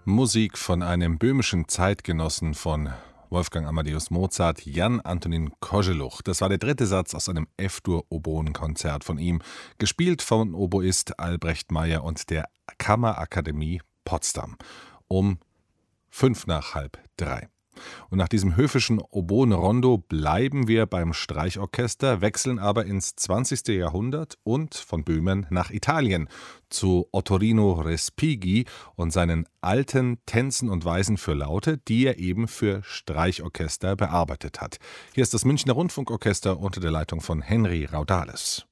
Musik von einem böhmischen Zeitgenossen von Wolfgang Amadeus Mozart, Jan Antonín Koželuch. Das war der dritte Satz aus einem F-Dur-Oboen-Konzert von ihm, gespielt von Oboist Albrecht Meyer und der Kammerakademie Potsdam um 2:55. Und nach diesem höfischen Oboen-Rondo bleiben wir beim Streichorchester, wechseln aber ins 20. Jahrhundert und von Böhmen nach Italien zu Ottorino Respighi und seinen alten Tänzen und Weisen für Laute, die er eben für Streichorchester bearbeitet hat. Hier ist das Münchner Rundfunkorchester unter der Leitung von Henry Raudales.